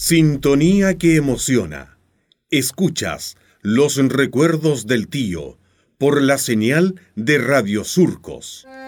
Sintonía que emociona. Escuchas Los Recuerdos del Tío por la señal de Radio Surcos.